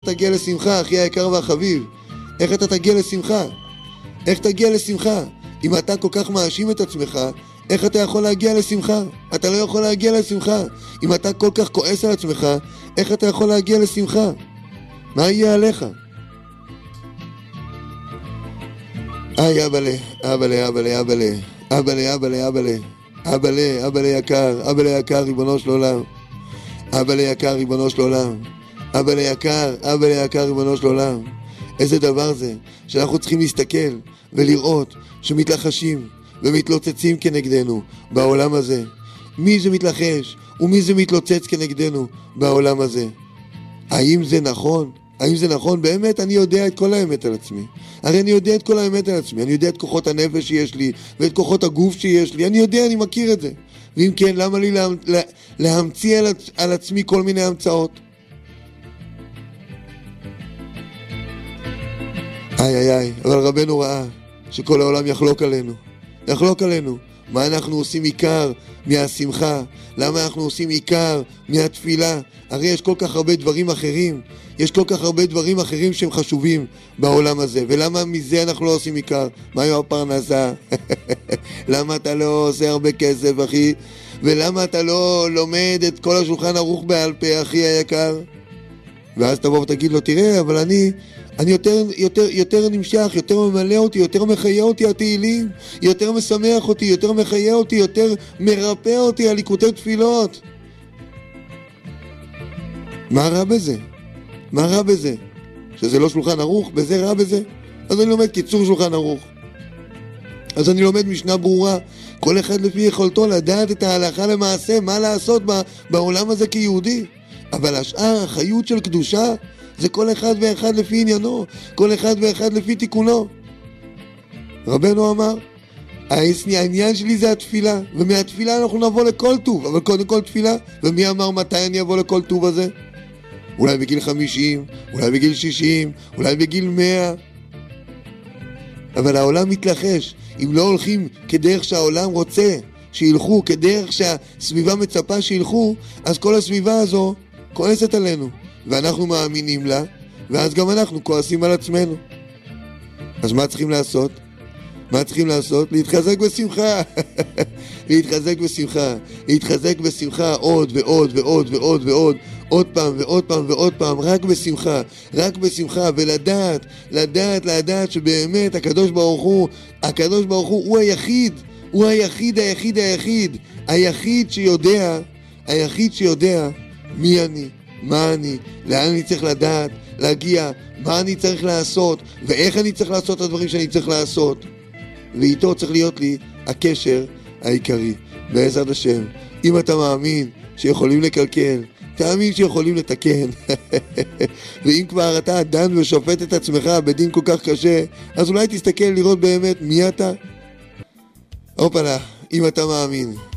תגיע לשמחה, אחי היקר והחביב? איך אתה תגיע לשמחה? איך תגיע לשמחה? אם אתה כל כך מאשים את עצמך, איך אתה יכול להגיע לשמחה? אתה לא יכול להגיע לשמחה. אם אתה כל כך כועס על עצמך, איך אתה יכול להגיע לשמחה? מה יהיה עליך? אבאלה, אבאלה, אבאלה, אבאלה, אבאלה, אבאלה, אבאלה, אבאלה, אבאלה יקר, אבאלה יקר, ריבונו של עולם. אבאלה יקר, ריבונו של עולם. אבאלה יקר, אבאלה יקר, ריבונו של עולם. איזה דבר זה שאנחנו צריכים להסתכל ולראות שמתלחשים ומתלוצצים כנגדנו בעולם הזה. מי זה מתלחש ומי זה מתלוצץ כנגדנו בעולם הזה? האם זה נכון? האם זה נכון? באמת אני יודע את כל האמת על עצמי. הרי אני יודע את כל האמת על עצמי. אני יודע את כוחות הנפש שיש לי ואת כוחות הגוף שיש לי. אני יודע, אני מכיר את זה. ואם כן, למה לי להמציא על עצמי כל מיני המצאות? אבל רבנו ראה שכל העולם יחלוק עלינו. יחלוק עלינו. מה אנחנו עושים עיקר מהשמחה? למה אנחנו עושים עיקר מהתפילה? הרי יש כל כך הרבה דברים אחרים. יש כל כך הרבה דברים אחרים שהם חשובים בעולם הזה. ולמה מזה אנחנו לא עושים עיקר? מה עם הפרנסה? למה אתה לא עושה הרבה כסף, אחי? ולמה אתה לא לומד את כל השולחן ערוך בעל פה, אחי היקר? ואז תבוא ותגיד לו, תראה, אבל אני יותר נמשך, יותר ממלא אותי, יותר מחיה אותי התהילים, יותר משמח אותי, יותר מחיה אותי, יותר מרפא אותי על ליקוטי תפילות. מה רע בזה? מה רע בזה? שזה לא שולחן ערוך? בזה רע בזה? אז אני לומד קיצור שולחן ערוך. אז אני לומד משנה ברורה, כל אחד לפי יכולתו לדעת את ההלכה למעשה, מה לעשות בעולם הזה כיהודי. אבל השאר, החיות של קדושה, זה כל אחד ואחד לפי עניינו, כל אחד ואחד לפי תיקונו. רבנו אמר, העניין שלי זה התפילה, ומהתפילה אנחנו נבוא לכל טוב, אבל קודם כל תפילה. ומי אמר מתי אני אבוא לכל טוב הזה? אולי בגיל 50, אולי בגיל 60, אולי בגיל 100. אבל העולם מתלחש. אם לא הולכים כדרך שהעולם רוצה שילכו, כדרך שהסביבה מצפה שילכו, אז כל הסביבה הזו כועסת עלינו, ואנחנו מאמינים לה, ואז גם אנחנו כועסים על עצמנו. אז מה צריכים לעשות? מה צריכים לעשות? להתחזק בשמחה. להתחזק בשמחה. להתחזק בשמחה עוד ועוד ועוד ועוד ועוד. עוד פעם ועוד פעם ועוד פעם. רק בשמחה. רק בשמחה. ולדעת, לדעת שבאמת הקדוש ברוך הוא הוא היחיד. הוא היחיד. היחיד שיודע מי אני, מה אני, לאן אני צריך לדעת, להגיע, מה אני צריך לעשות, ואיך אני צריך לעשות את הדברים שאני צריך לעשות. ואיתו צריך להיות לי הקשר העיקרי. בעזרת השם, אם אתה מאמין שיכולים לקלקל, תאמין שיכולים לתקן. ואם כבר אתה דן ושופט את עצמך בדין כל כך קשה, אז אולי תסתכל לראות באמת מי אתה. הופלה, אם אתה מאמין